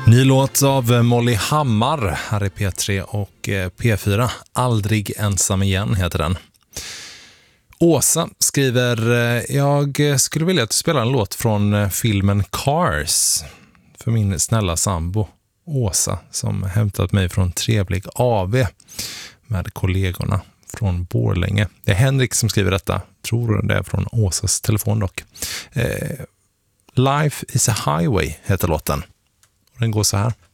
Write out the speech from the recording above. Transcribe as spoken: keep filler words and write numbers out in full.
Ny låt av Molly Hammar här i P tre och P fyra. Aldrig ensam igen heter den. Åsa skriver: jag skulle vilja att du spelar en låt från filmen Cars för min snälla sambo Åsa, som hämtat mig från Trevlig A V med kollegorna från Borlänge. Det är Henrik som skriver detta. Tror det är från Åsas telefon dock. Eh, Life is a highway heter låten. Den går så här.